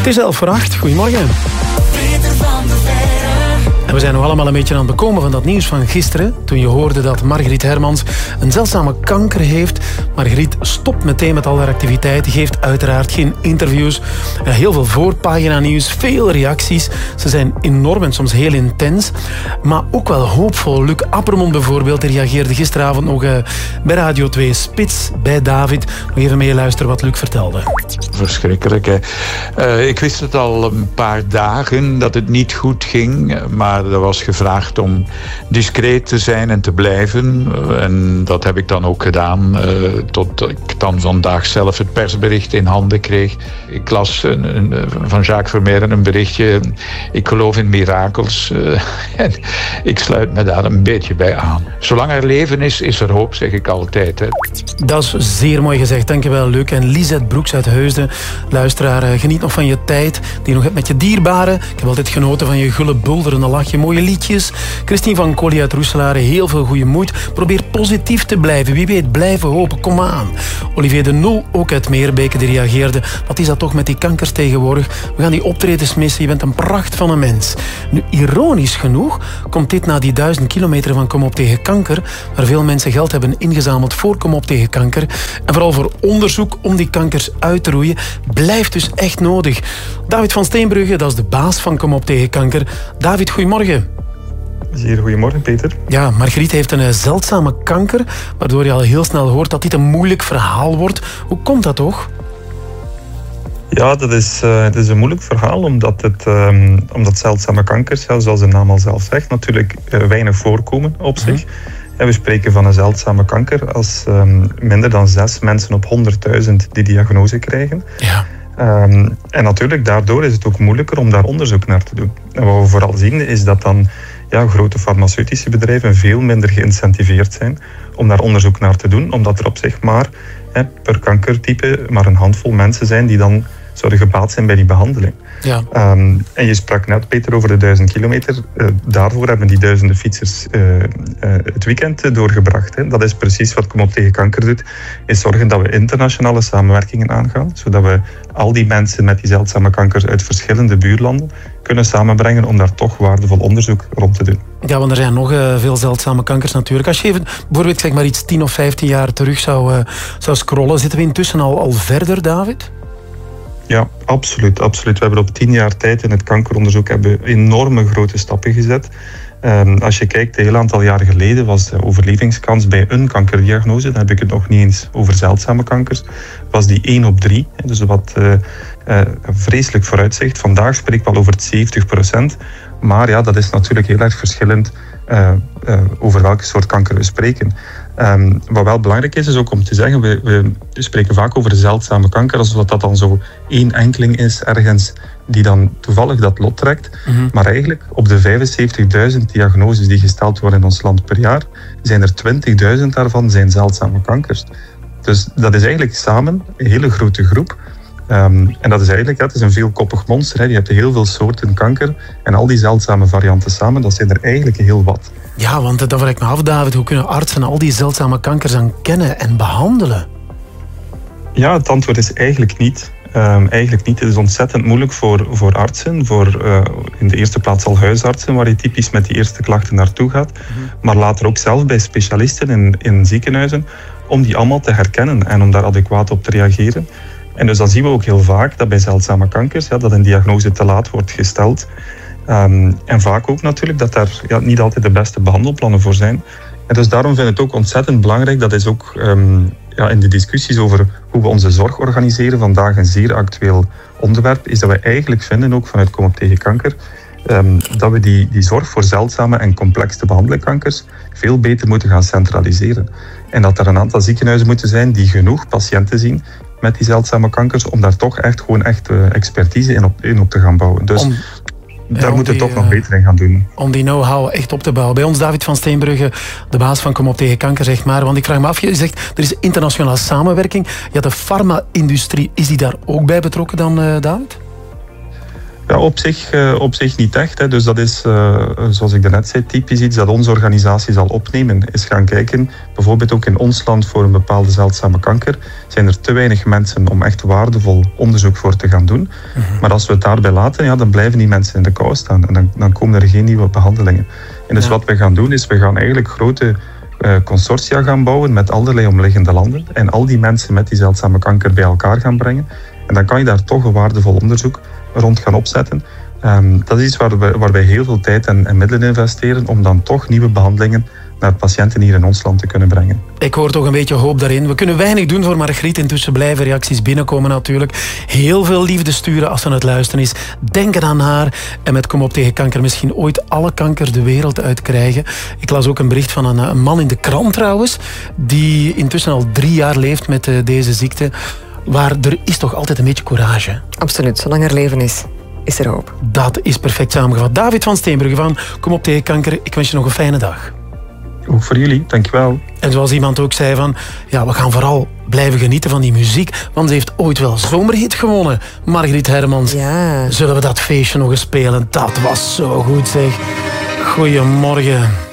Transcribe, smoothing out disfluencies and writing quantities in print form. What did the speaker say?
Het is 7:50. Goedemorgen. En we zijn nog allemaal een beetje aan het bekomen van dat nieuws van gisteren. Toen je hoorde dat Margriet Hermans een zeldzame kanker heeft. Margriet stopt meteen met al haar activiteiten. Geeft uiteraard geen interviews. Heel veel voorpagina nieuws. Veel reacties. Ze zijn enorm en soms heel intens. Maar ook wel hoopvol. Luc Appermond bijvoorbeeld reageerde gisteravond nog bij Radio 2 Spits bij David. Nog even mee luisteren wat Luc vertelde. Verschrikkelijk, hè. Ik wist het al een paar dagen dat het niet goed ging. Maar er was gevraagd om discreet te zijn en te blijven. En dat heb ik dan ook gedaan. Tot ik dan vandaag zelf het persbericht in handen kreeg. Ik las van Jacques Vermeeren een berichtje. Ik geloof in mirakels. En ik sluit me daar een beetje bij aan. Zolang er leven is, is er hoop, zeg ik altijd. Hè. Dat is zeer mooi gezegd. Dankjewel, Luc. En Lisette Broeks uit Heusden. Luisteraar, geniet nog van je tijd die je nog hebt met je dierbaren. Ik heb altijd genoten van je gulle bulderende lach. Je mooie liedjes. Christine van Colli uit Roeselare, heel veel goede moed. Probeer positief te blijven. Wie weet, blijven hopen. Kom aan. Olivier de Nul, ook uit Meerbeke, die reageerde. Wat is dat toch met die kankers tegenwoordig? We gaan die optredens missen. Je bent een pracht van een mens. Nu, ironisch genoeg komt dit na die 1000 kilometer van Kom op tegen kanker, waar veel mensen geld hebben ingezameld voor Kom op tegen kanker. En vooral voor onderzoek om die kankers uit te roeien, blijft dus echt nodig. David van Steenbrugge, dat is de baas van Kom op tegen kanker. David, goedemorgen. Zeer goedemorgen, Peter. Ja, Margriet heeft een zeldzame kanker, waardoor je al heel snel hoort dat dit een moeilijk verhaal wordt. Hoe komt dat toch? Ja, het is een moeilijk verhaal, omdat zeldzame kankers, zoals de naam al zelf zegt, natuurlijk weinig voorkomen op zich. En we spreken van een zeldzame kanker als minder dan 6 mensen op 100.000 die diagnose krijgen. Ja. En natuurlijk, daardoor is het ook moeilijker om daar onderzoek naar te doen. En wat we vooral zien is dat dan grote farmaceutische bedrijven veel minder geïncentiveerd zijn om daar onderzoek naar te doen, omdat er op zich maar per kankertype maar een handvol mensen zijn die dan zouden gebaat zijn bij die behandeling. Ja. En je sprak net, Peter, over de 1000 kilometer. Daarvoor hebben die duizenden fietsers het weekend doorgebracht. Hè. Dat is precies wat Kom op tegen kanker doet, is zorgen dat we internationale samenwerkingen aangaan, zodat we al die mensen met die zeldzame kankers uit verschillende buurlanden kunnen samenbrengen om daar toch waardevol onderzoek rond te doen. Ja, want er zijn nog veel zeldzame kankers natuurlijk. Als je even bijvoorbeeld zeg maar iets 10 of 15 jaar terug zou scrollen, zitten we intussen al verder, David? Ja, absoluut. We hebben op 10 jaar tijd in het kankeronderzoek enorme grote stappen gezet. Als je kijkt, een heel aantal jaren geleden was de overlevingskans bij een kankerdiagnose, dan heb ik het nog niet eens over zeldzame kankers, was die 1 op 3. Dus wat vreselijk vooruitzicht. Vandaag spreek ik wel over het 70%. Maar ja, dat is natuurlijk heel erg verschillend over welke soort kanker we spreken. Wat wel belangrijk is ook om te zeggen, we spreken vaak over zeldzame kanker, alsof dat dan zo één enkeling is ergens die dan toevallig dat lot trekt. Maar eigenlijk op de 75.000 diagnoses die gesteld worden in ons land per jaar, zijn er 20.000 daarvan zijn zeldzame kankers. Dus dat is eigenlijk samen een hele grote groep. En dat is eigenlijk, het is een veelkoppig monster. Hè. Je hebt heel veel soorten kanker en al die zeldzame varianten samen, dat zijn er eigenlijk heel wat. Ja, want dan vraag ik me af, David, hoe kunnen artsen al die zeldzame kankers dan kennen en behandelen? Ja, het antwoord is eigenlijk niet. Eigenlijk niet. Het is ontzettend moeilijk voor artsen, in de eerste plaats al huisartsen, waar je typisch met die eerste klachten naartoe gaat, maar later ook zelf bij specialisten in ziekenhuizen, om die allemaal te herkennen en om daar adequaat op te reageren. En dus dan zien we ook heel vaak dat bij zeldzame kankers dat een diagnose te laat wordt gesteld. En vaak ook natuurlijk dat daar niet altijd de beste behandelplannen voor zijn. En dus daarom vind ik het ook ontzettend belangrijk, dat is ook in de discussies over hoe we onze zorg organiseren, vandaag een zeer actueel onderwerp, is dat we eigenlijk vinden, ook vanuit Kom op tegen kanker, dat we die zorg voor zeldzame en complex te behandelen kankers veel beter moeten gaan centraliseren. En dat er een aantal ziekenhuizen moeten zijn die genoeg patiënten zien met die zeldzame kankers, om daar toch echt expertise in op te gaan bouwen. Dus daar moeten we toch nog beter in gaan doen. Om die know-how echt op te bouwen. Bij ons David van Steenbrugge, de baas van Kom op tegen kanker, zegt maar. Want ik vraag me af, je zegt, er is internationale samenwerking. Ja, de farma-industrie, is die daar ook bij betrokken dan, David? Ja, op zich niet echt. Hè. Dus dat is, zoals ik daarnet zei, typisch iets dat onze organisatie zal opnemen. Is gaan kijken, bijvoorbeeld ook in ons land voor een bepaalde zeldzame kanker, zijn er te weinig mensen om echt waardevol onderzoek voor te gaan doen. Maar als we het daarbij laten, ja, dan blijven die mensen in de kou staan. En dan komen er geen nieuwe behandelingen. En dus wat we gaan doen, is we gaan eigenlijk grote consortia gaan bouwen met allerlei omliggende landen. En al die mensen met die zeldzame kanker bij elkaar gaan brengen. En dan kan je daar toch een waardevol onderzoek rond gaan opzetten. Dat is iets waar wij heel veel tijd en middelen investeren om dan toch nieuwe behandelingen naar patiënten hier in ons land te kunnen brengen. Ik hoor toch een beetje hoop daarin. We kunnen weinig doen voor Margriet. Intussen blijven reacties binnenkomen natuurlijk. Heel veel liefde sturen als ze aan het luisteren is. Denken aan haar. En met Kom op tegen kanker misschien ooit alle kanker de wereld uitkrijgen. Ik las ook een bericht van een man in de krant trouwens. Die intussen al 3 jaar leeft met deze ziekte. Waar er is toch altijd een beetje courage. Absoluut. Zolang er leven is er hoop. Dat is perfect samengevat. David van Steenbrugge van Kom op tegen kanker. Ik wens je nog een fijne dag. Ook voor jullie, dankjewel. En zoals iemand ook zei van, ja, we gaan vooral blijven genieten van die muziek, want ze heeft ooit wel zomerhit gewonnen. Margriet Hermans. Ja. Zullen we dat feestje nog eens spelen? Dat was zo goed, zeg. Goedemorgen.